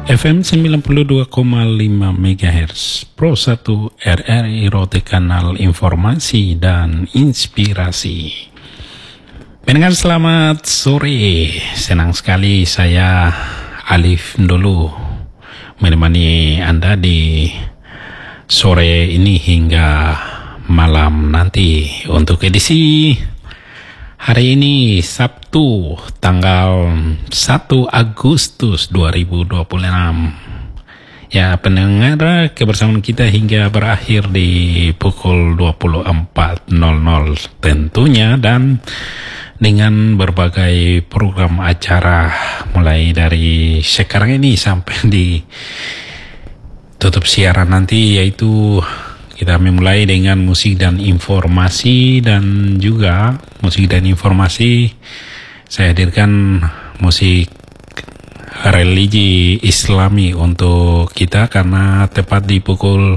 FM 92,5 MHz Pro 1 RRI Rote, kanal informasi dan inspirasi. Pendengar, selamat sore. Senang sekali saya Alif dulu menemani Anda di sore ini hingga malam nanti untuk edisi hari ini Sabtu tanggal 1 Agustus 2026. Ya pendengar, kebersamaan kita hingga berakhir di pukul 24.00 tentunya, dan dengan berbagai program acara mulai dari sekarang ini sampai di tutup siaran nanti, yaitu kita memulai dengan musik dan informasi, dan juga musik dan informasi saya hadirkan musik religi Islami untuk kita, karena tepat di pukul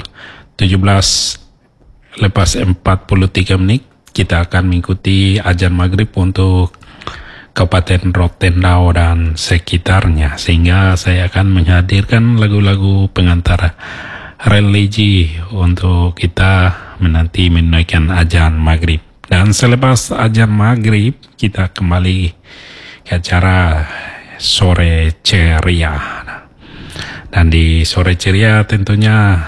17:43 kita akan mengikuti azan maghrib untuk Kabupaten Rotendao dan sekitarnya, sehingga saya akan menghadirkan lagu-lagu pengantar religi untuk kita menanti menunaikan azan maghrib. Dan selepas azan maghrib kita kembali ke acara sore ceria. Dan di sore ceria tentunya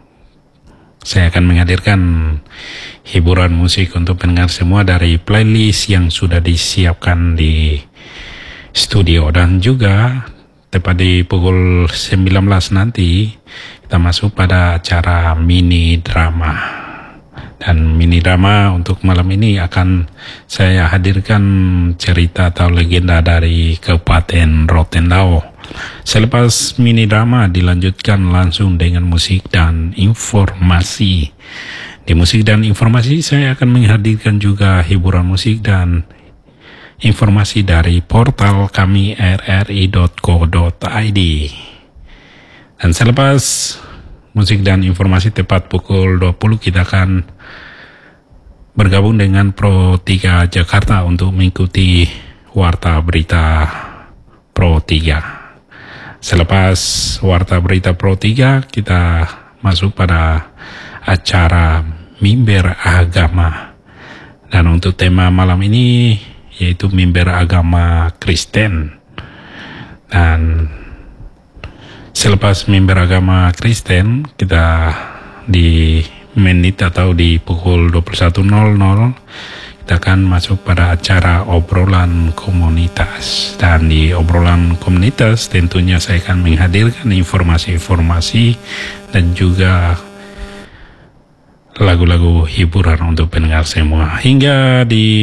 saya akan menghadirkan hiburan musik untuk pendengar semua dari playlist yang sudah disiapkan di studio. Dan juga tepat di pukul 19 nanti kita masuk pada acara mini drama. Dan mini drama untuk malam ini akan saya hadirkan cerita atau legenda dari Kabupaten Rotendao. Selepas mini drama dilanjutkan langsung dengan musik dan informasi. Di musik dan informasi saya akan menghadirkan juga hiburan musik dan informasi dari portal kami rri.co.id. Dan selepas musik dan informasi tepat pukul 20 kita akan bergabung dengan Pro 3 Jakarta untuk mengikuti warta berita Pro 3. Selepas warta berita Pro 3 kita masuk pada acara mimbar agama. Dan untuk tema malam ini yaitu mimbar agama Kristen. Dan selepas mimbar agama Kristen kita di menit atau di pukul 21.00 kita akan masuk pada acara obrolan komunitas. Dan di obrolan komunitas tentunya saya akan menghadirkan informasi-informasi dan juga lagu-lagu hiburan untuk pendengar semua hingga di